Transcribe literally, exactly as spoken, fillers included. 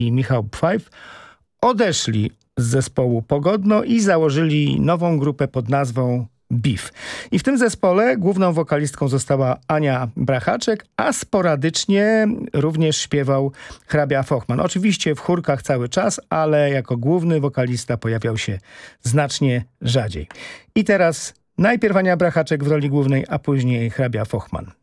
i Michał Pfeif odeszli z zespołu Pogodno i założyli nową grupę pod nazwą Beef. I w tym zespole główną wokalistką została Ania Brachaczek, a sporadycznie również śpiewał hrabia Fochman. Oczywiście w chórkach cały czas, ale jako główny wokalista pojawiał się znacznie rzadziej. I teraz najpierw Ania Brachaczek w roli głównej, a później hrabia Fochman.